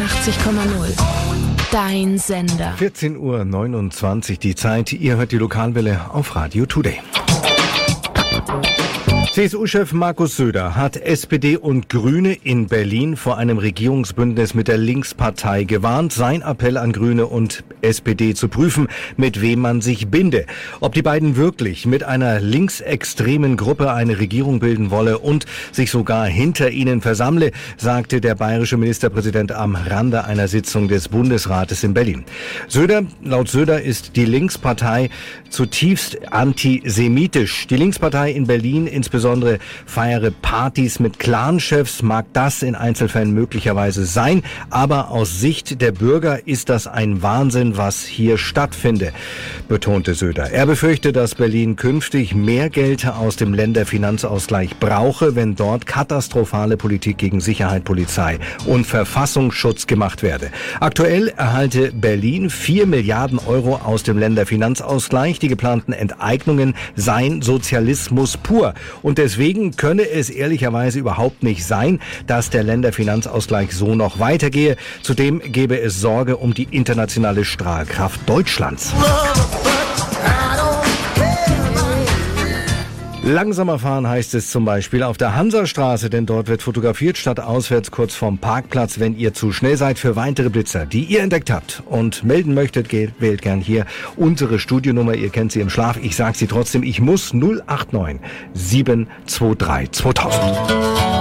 80,0. Dein Sender. 14:29 Uhr die Zeit. Ihr hört die Lokalwelle auf Radio Today. CSU-Chef Markus Söder hat SPD und Grüne in Berlin vor einem Regierungsbündnis mit der Linkspartei gewarnt. Sein Appell an Grüne und SPD zu prüfen, mit wem man sich binde. Ob die beiden wirklich mit einer linksextremen Gruppe eine Regierung bilden wolle und sich sogar hinter ihnen versammle, sagte der bayerische Ministerpräsident am Rande einer Sitzung des Bundesrates in Berlin. Laut Söder ist die Linkspartei zutiefst antisemitisch. Die Linkspartei in Berlin insbesondere feiere Partys mit Clanchefs, mag das in Einzelfällen möglicherweise sein, aber aus Sicht der Bürger ist das ein Wahnsinn, was hier stattfinde, betonte Söder. Er befürchte, dass Berlin künftig mehr Geld aus dem Länderfinanzausgleich brauche, wenn dort katastrophale Politik gegen Sicherheit, Polizei und Verfassungsschutz gemacht werde. Aktuell erhalte Berlin 4 Milliarden Euro aus dem Länderfinanzausgleich. Die geplanten Enteignungen seien Sozialismus pur. Und deswegen könne es ehrlicherweise überhaupt nicht sein, dass der Länderfinanzausgleich so noch weitergehe. Zudem gebe es Sorge um die internationale Strahlkraft Deutschlands. Langsamer fahren heißt es zum Beispiel auf der Hansastraße, denn dort wird fotografiert statt auswärts kurz vorm Parkplatz. Wenn ihr zu schnell seid für weitere Blitzer, die ihr entdeckt habt und melden möchtet, wählt gern hier unsere Studionummer. Ihr kennt sie im Schlaf. Ich sage sie trotzdem. Ich muss 089 723 2000.